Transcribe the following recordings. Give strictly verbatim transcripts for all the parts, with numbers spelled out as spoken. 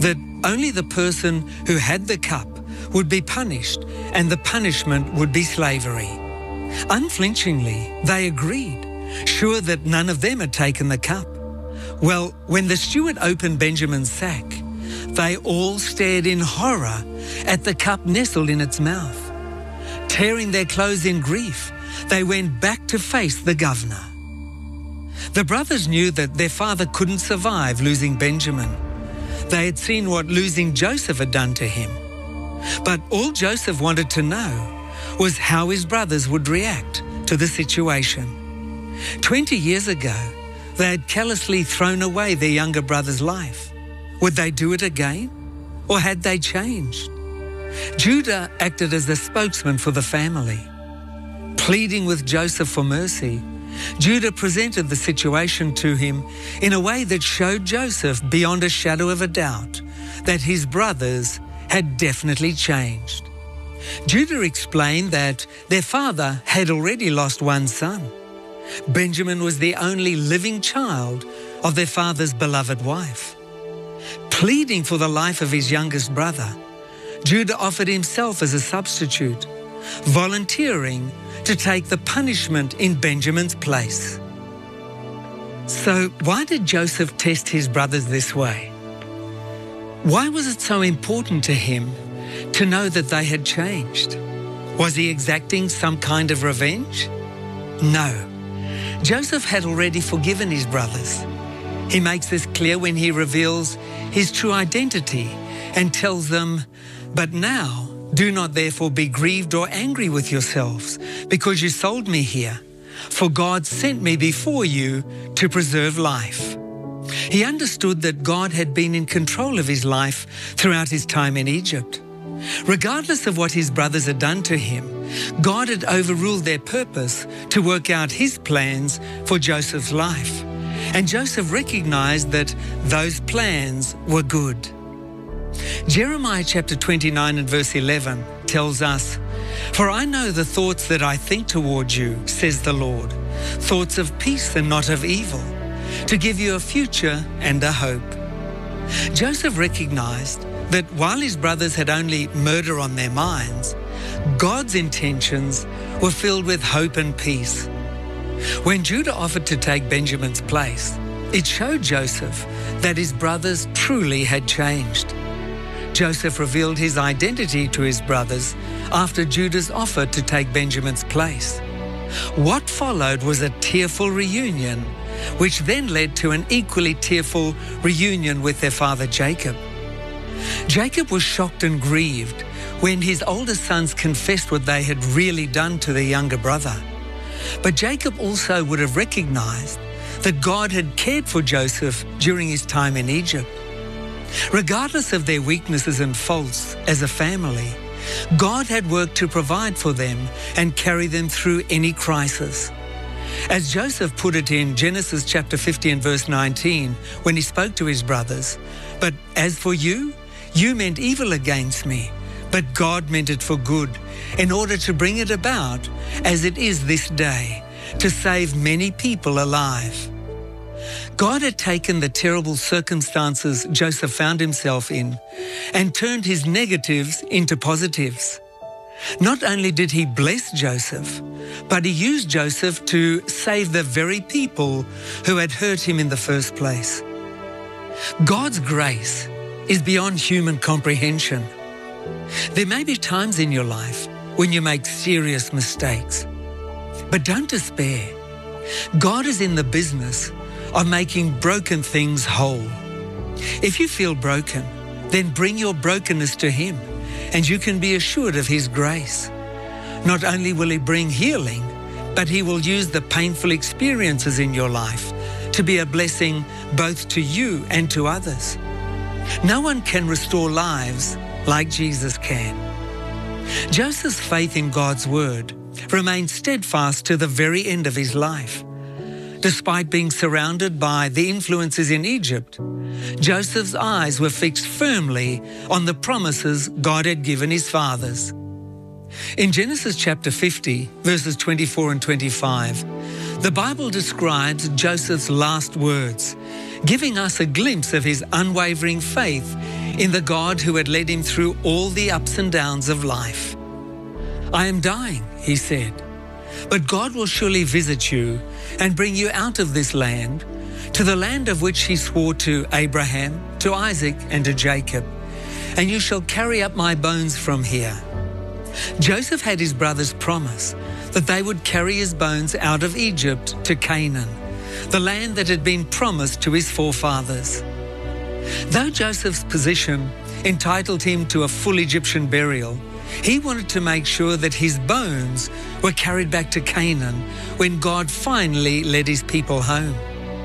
that only the person who had the cup would be punished, and the punishment would be slavery. Unflinchingly, they agreed, sure that none of them had taken the cup. Well, when the steward opened Benjamin's sack, they all stared in horror at the cup nestled in its mouth. Tearing their clothes in grief, they went back to face the governor. The brothers knew that their father couldn't survive losing Benjamin. They had seen what losing Joseph had done to him. But all Joseph wanted to know was how his brothers would react to the situation. Twenty years ago, they had callously thrown away their younger brother's life. Would they do it again? Or had they changed? Judah acted as the spokesman for the family. Pleading with Joseph for mercy, Judah presented the situation to him in a way that showed Joseph beyond a shadow of a doubt that his brothers had definitely changed. Judah explained that their father had already lost one son. Benjamin was the only living child of their father's beloved wife. Pleading for the life of his youngest brother, Judah offered himself as a substitute, volunteering to take the punishment in Benjamin's place. So why did Joseph test his brothers this way? Why was it so important to him to know that they had changed? Was he exacting some kind of revenge? No. Joseph had already forgiven his brothers. He makes this clear when he reveals his true identity and tells them, "But now, do not therefore be grieved or angry with yourselves because you sold me here, for God sent me before you to preserve life." He understood that God had been in control of his life throughout his time in Egypt. Regardless of what his brothers had done to him, God had overruled their purpose to work out his plans for Joseph's life. And Joseph recognized that those plans were good. Jeremiah chapter twenty-nine and verse eleven tells us, "For I know the thoughts that I think toward you, says the Lord, thoughts of peace and not of evil, to give you a future and a hope." Joseph recognized that while his brothers had only murder on their minds, God's intentions were filled with hope and peace. When Judah offered to take Benjamin's place, it showed Joseph that his brothers truly had changed. Joseph revealed his identity to his brothers after Judah's offer to take Benjamin's place. What followed was a tearful reunion, which then led to an equally tearful reunion with their father Jacob. Jacob was shocked and grieved when his older sons confessed what they had really done to their younger brother. But Jacob also would have recognized that God had cared for Joseph during his time in Egypt. Regardless of their weaknesses and faults as a family, God had worked to provide for them and carry them through any crisis. As Joseph put it in Genesis chapter fifty and verse nineteen, when he spoke to his brothers, "But as for you, you meant evil against me, but God meant it for good, in order to bring it about as it is this day, to save many people alive." God had taken the terrible circumstances Joseph found himself in and turned his negatives into positives. Not only did he bless Joseph, but he used Joseph to save the very people who had hurt him in the first place. God's grace is beyond human comprehension. There may be times in your life when you make serious mistakes, but don't despair. God is in the business of making broken things whole. If you feel broken, then bring your brokenness to Him, and you can be assured of His grace. Not only will He bring healing, but He will use the painful experiences in your life to be a blessing both to you and to others. No one can restore lives like Jesus can. Joseph's faith in God's word remained steadfast to the very end of his life. Despite being surrounded by the influences in Egypt, Joseph's eyes were fixed firmly on the promises God had given his fathers. In Genesis chapter fifty, verses twenty-four and twenty-five, the Bible describes Joseph's last words, giving us a glimpse of his unwavering faith in the God who had led him through all the ups and downs of life. "I am dying," he said, "but God will surely visit you and bring you out of this land, to the land of which he swore to Abraham, to Isaac, and to Jacob, and you shall carry up my bones from here." Joseph had his brothers promise that they would carry his bones out of Egypt to Canaan, the land that had been promised to his forefathers. Though Joseph's position entitled him to a full Egyptian burial, he wanted to make sure that his bones were carried back to Canaan when God finally led his people home.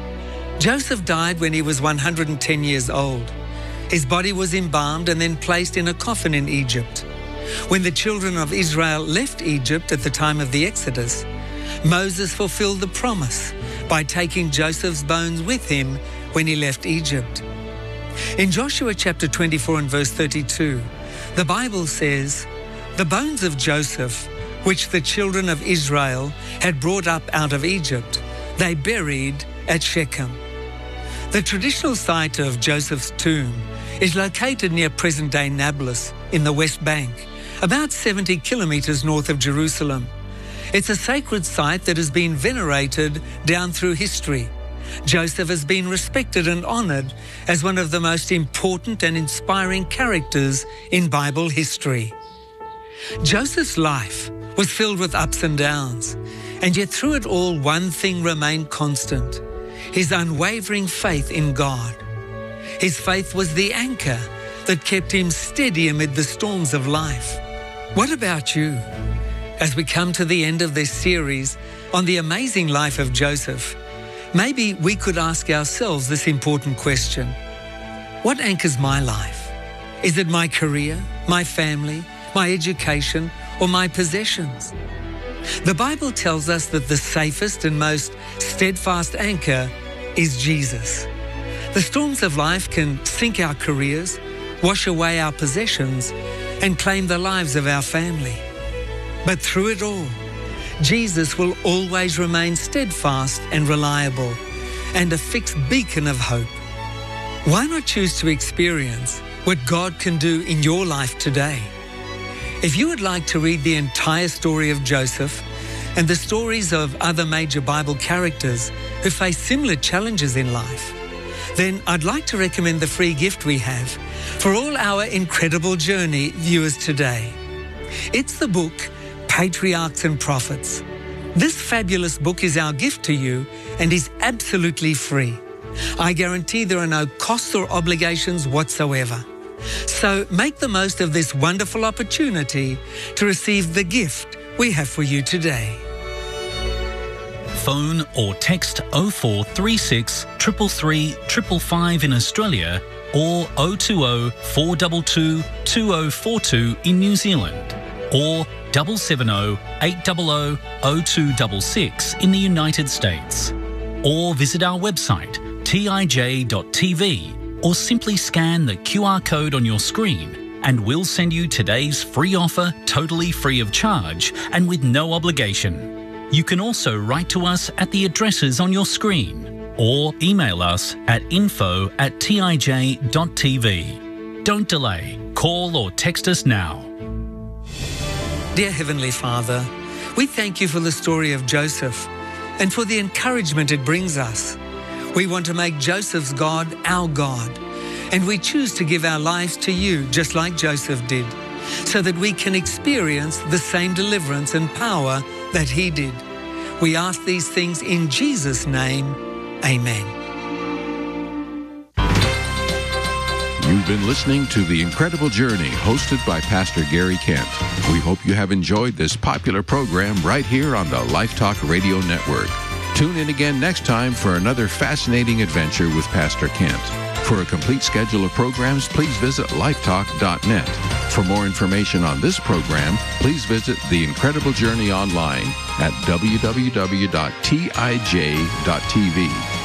Joseph died when he was one hundred ten years old. His body was embalmed and then placed in a coffin in Egypt. When the children of Israel left Egypt at the time of the Exodus, Moses fulfilled the promise by taking Joseph's bones with him when he left Egypt. In Joshua chapter twenty-four and verse thirty-two, the Bible says, "The bones of Joseph, which the children of Israel had brought up out of Egypt, they buried at Shechem." The traditional site of Joseph's tomb is located near present-day Nablus in the West Bank, about seventy kilometres north of Jerusalem. It's a sacred site that has been venerated down through history. Joseph has been respected and honoured as one of the most important and inspiring characters in Bible history. Joseph's life was filled with ups and downs, and yet through it all one thing remained constant: his unwavering faith in God. His faith was the anchor that kept him steady amid the storms of life. What about you? As we come to the end of this series on the amazing life of Joseph, maybe we could ask ourselves this important question: what anchors my life? Is it my career, my family, my education, or my possessions? The Bible tells us that the safest and most steadfast anchor is Jesus. The storms of life can sink our careers, wash away our possessions, and claim the lives of our family. But through it all, Jesus will always remain steadfast and reliable, and a fixed beacon of hope. Why not choose to experience what God can do in your life today? If you would like to read the entire story of Joseph and the stories of other major Bible characters who face similar challenges in life, then I'd like to recommend the free gift we have for all our Incredible Journey viewers today. It's the book Patriarchs and Prophets. This fabulous book is our gift to you and is absolutely free. I guarantee there are no costs or obligations whatsoever. So make the most of this wonderful opportunity to receive the gift we have for you today. Phone or text oh four three six, three three three, five five in Australia or oh two oh, four two two, two oh four two in New Zealand, or seven seven oh, eight hundred, oh two six six in the United States, or visit our website T I J dot T V, or simply scan the Q R code on your screen and we'll send you today's free offer totally free of charge and with no obligation. You can also write to us at the addresses on your screen or email us at info at T I J dot T V. Don't delay. Call or text us now. Dear Heavenly Father, we thank you for the story of Joseph and for the encouragement it brings us. We want to make Joseph's God our God, and we choose to give our lives to you just like Joseph did, so that we can experience the same deliverance and power that he did. We ask these things in Jesus' name. Amen. You've been listening to The Incredible Journey, hosted by Pastor Gary Kent. We hope you have enjoyed this popular program right here on the Life Talk Radio Network. Tune in again next time for another fascinating adventure with Pastor Kent. For a complete schedule of programs, please visit lifetalk dot net. For more information on this program, please visit The Incredible Journey online at w w w dot T I J dot T V.